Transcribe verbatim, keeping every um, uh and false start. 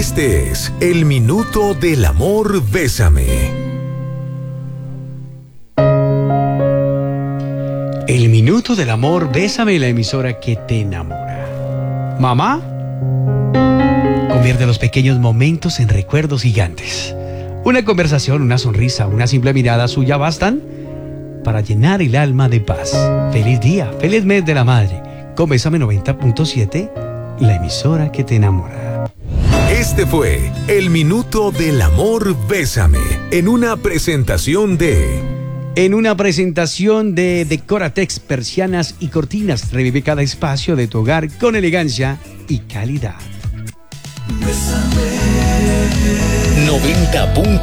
Este es el Minuto del Amor, Bésame. El Minuto del Amor, Bésame, la emisora que te enamora. Mamá, convierte los pequeños momentos en recuerdos gigantes. Una conversación, una sonrisa, una simple mirada suya bastan para llenar el alma de paz. Feliz día, feliz mes de la madre. Con Bésame noventa punto siete, la emisora que te enamora. Este fue el Minuto del Amor, Bésame, en una presentación de... En una presentación de Decoratex, persianas y cortinas. Revive cada espacio de tu hogar con elegancia y calidad. noventa punto